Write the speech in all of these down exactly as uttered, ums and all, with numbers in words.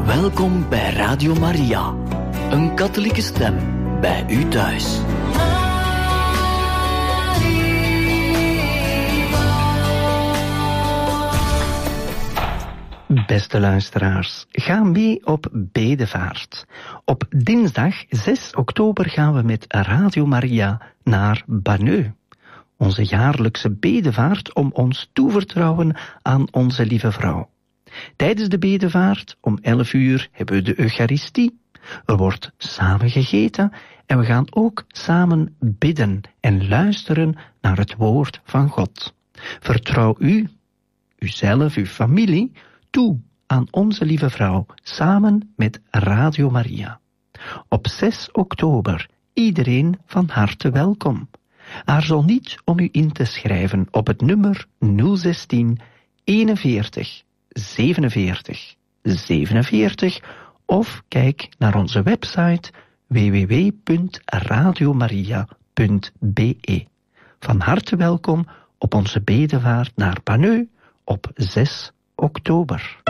Welkom bij Radio Maria, een katholieke stem bij u thuis. Beste luisteraars, ga mee op bedevaart. Op dinsdag zes oktober gaan we met Radio Maria naar Banneux. Onze jaarlijkse bedevaart om ons toevertrouwen aan onze lieve vrouw. Tijdens de bedevaart om elf uur hebben we de Eucharistie. Er wordt samen gegeten en we gaan ook samen bidden en luisteren naar het woord van God. Vertrouw u, uzelf, uw familie, toe aan onze lieve vrouw, samen met Radio Maria. Op zes oktober, iedereen van harte welkom. Aarzel niet om u in te schrijven op het nummer nul zestien eenenveertig zevenenveertig zevenenveertig of kijk naar onze website w w w punt radiomaria punt b e. Van harte welkom op onze bedevaart naar Banneux op zes oktober.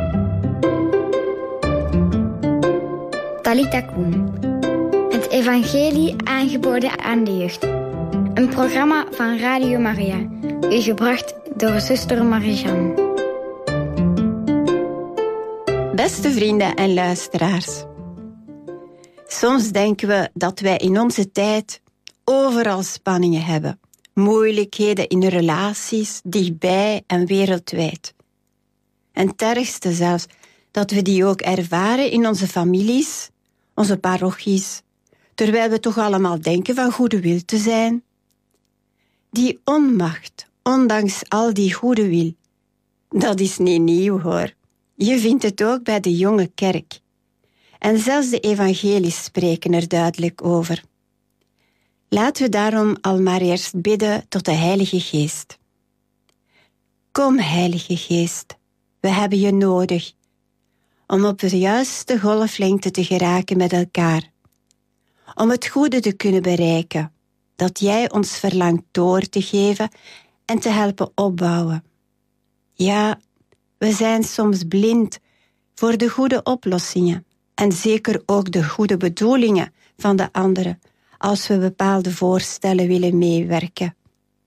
Talita Kum. Het evangelie aangeboden aan de jeugd. Een programma van Radio Maria. U gebracht door zuster Marie-Jeanne. Beste vrienden en luisteraars. Soms denken we dat wij in onze tijd overal spanningen hebben. Moeilijkheden in relaties, dichtbij en wereldwijd. En het ergste zelfs, dat we die ook ervaren in onze families, onze parochies, terwijl we toch allemaal denken van goede wil te zijn. Die onmacht, ondanks al die goede wil, dat is niet nieuw hoor. Je vindt het ook bij de jonge kerk. En zelfs de evangelies spreken er duidelijk over. Laten we daarom al maar eerst bidden tot de Heilige Geest. Kom, Heilige Geest, we hebben je nodig om op de juiste golflengte te geraken met elkaar. Om het goede te kunnen bereiken, dat jij ons verlangt door te geven en te helpen opbouwen. Ja, we zijn soms blind voor de goede oplossingen en zeker ook de goede bedoelingen van de anderen als we bepaalde voorstellen willen meewerken.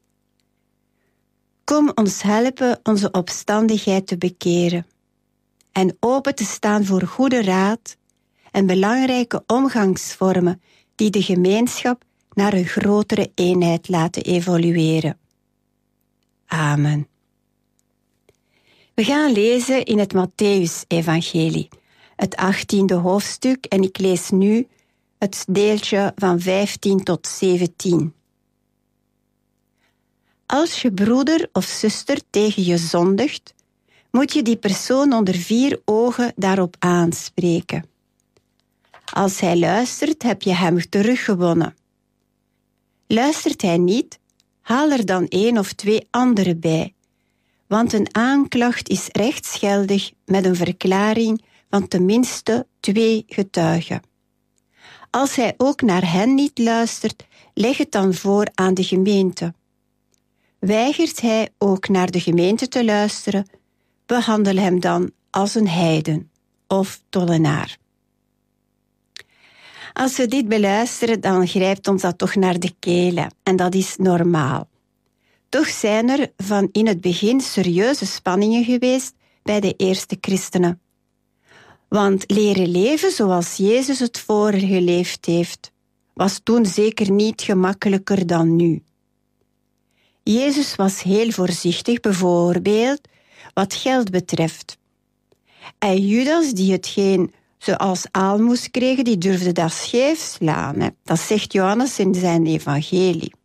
Kom ons helpen onze opstandigheid te bekeren en open te staan voor goede raad en belangrijke omgangsvormen die de gemeenschap naar een grotere eenheid laten evolueren. Amen. We gaan lezen in het Mattheüs-evangelie, het achttiende hoofdstuk, en ik lees nu het deeltje van vijftien tot zeventien. Als je broeder of zuster tegen je zondigt, moet je die persoon onder vier ogen daarop aanspreken. Als hij luistert, heb je hem teruggewonnen. Luistert hij niet, haal er dan één of twee anderen bij, want een aanklacht is rechtsgeldig met een verklaring van tenminste twee getuigen. Als hij ook naar hen niet luistert, leg het dan voor aan de gemeente. Weigert hij ook naar de gemeente te luisteren, behandel hem dan als een heiden of tollenaar. Als we dit beluisteren, dan grijpt ons dat toch naar de kelen, en dat is normaal. Toch zijn er van in het begin serieuze spanningen geweest bij de eerste christenen. Want leren leven zoals Jezus het voorgeleefd heeft, was toen zeker niet gemakkelijker dan nu. Jezus was heel voorzichtig, bijvoorbeeld wat geld betreft. En Judas, die hetgeen ze als aalmoes kregen, die durfde dat scheef slaan. Hè. Dat zegt Johannes in zijn evangelie.